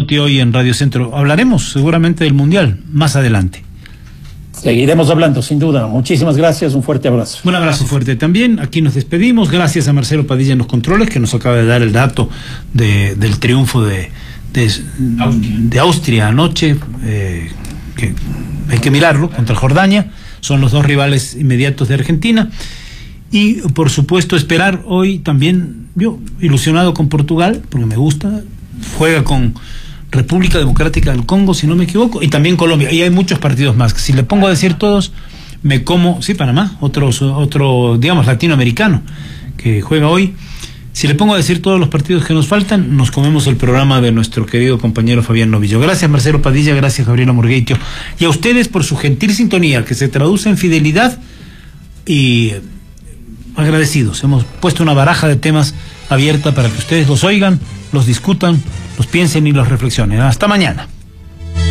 Noti Hoy en Radio Centro. Hablaremos seguramente del Mundial más adelante. Seguiremos hablando, sin duda. Muchísimas gracias, un fuerte abrazo. Un abrazo fuerte también. Aquí nos despedimos. Gracias a Marcelo Padilla en los controles, que nos acaba de dar el dato del triunfo de Austria anoche, que hay que mirarlo, contra Jordania. Son los dos rivales inmediatos de Argentina. Y, por supuesto, esperar hoy también, yo ilusionado con Portugal, porque me gusta, juega con República Democrática del Congo, si no me equivoco, y también Colombia, y hay muchos partidos más. Si le pongo a decir todos, me como, sí, Panamá, otro, digamos, latinoamericano, que juega hoy. Si le pongo a decir todos los partidos que nos faltan, nos comemos el programa de nuestro querido compañero Fabián Novillo. Gracias, Marcelo Padilla, gracias, Gabriela Morgueitio, y a ustedes por su gentil sintonía, que se traduce en fidelidad, y agradecidos. Hemos puesto una baraja de temas abierta para que ustedes los oigan, los discutan, los piensen y los reflexionen. Hasta mañana.